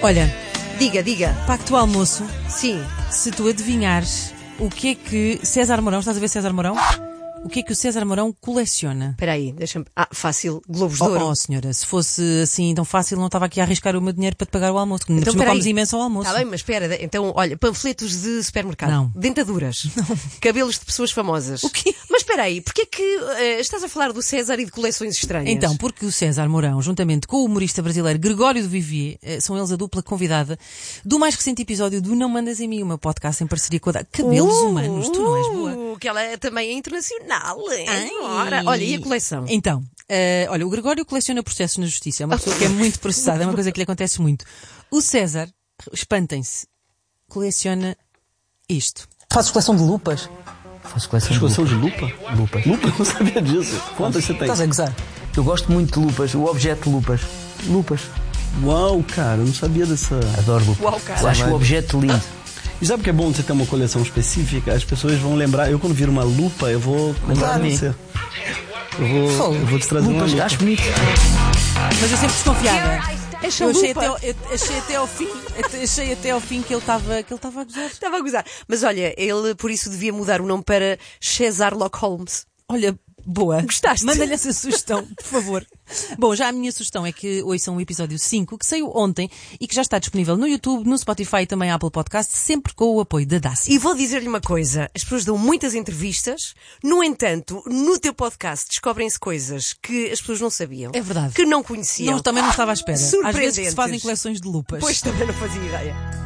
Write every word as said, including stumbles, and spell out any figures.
Olha, Diga, diga. pacto ao almoço, Sim. se tu adivinhares o que é que César Mourão, estás a ver César Mourão? O que é que o César Mourão coleciona? Espera aí, deixa-me... Ah, fácil. Globos de Oh, Ouro. oh, senhora, se fosse assim tão fácil, não estava aqui a arriscar o meu dinheiro para te pagar o almoço, que ainda Então, por cima peraí. comes imenso ao almoço. Está bem, mas espera. Então, olha, panfletos de supermercado. Não. Dentaduras. Não. Cabelos de pessoas famosas. O quê? Mas espera aí, porquê é que eh, estás a falar do César e de coleções estranhas? Então, porque o César Mourão, juntamente com o humorista brasileiro Gregório do Vivier, eh, são eles a dupla convidada do mais recente episódio do Não Mandas em Mim, o meu podcast em parceria com a da Cabelos Uh, Humanos. Tu não és boa? uh, Que ela é- também é internacional. hein? Ai. Ora, olha, e a coleção? Então, eh, olha, o Gregório coleciona processos na justiça. É uma pessoa que é muito processada, é uma coisa que lhe acontece muito. O César, espantem-se, coleciona isto. Fazes coleção de lupas? Faço coleção de Coleção lupas. de lupa? Lupas. Lupa? Não sabia disso. Quantas você tem? Estás a gozar? Eu gosto muito de lupas, o objeto de lupas. Lupas. Uau, cara, eu não sabia dessa... Adoro lupas. Uau, cara. Eu acho Vai. o objeto lindo. E sabe o que é bom de você ter uma coleção específica? As pessoas vão lembrar... Eu, quando vir uma lupa, eu vou lembrar de de mim. você. Eu vou, eu vou te trazer uma Lupas, lupa. acho bonito. Mas eu sempre desconfiava. Esta Eu achei lupa. até, ao, eu achei até ao fim, achei até ao fim que ele estava que ele estava a gozar. Estava a gozar. Mas olha, ele por isso devia mudar o nome para Sherlock Holmes. Olha, boa. Gostaste? Manda-lhe essa sugestão, por favor. Bom, já a minha sugestão é que ouçam o episódio cinco, que saiu ontem e que já está disponível no YouTube, no Spotify e também Apple Podcast, sempre com o apoio da Dacia. E vou dizer-lhe uma coisa, as pessoas dão muitas entrevistas, no entanto, no teu podcast descobrem-se coisas que as pessoas não sabiam. É verdade. Que não conheciam. Não, também não estava à espera. Às vezes que se fazem Surpreendentes. coleções de lupas. Pois também não fazia ideia.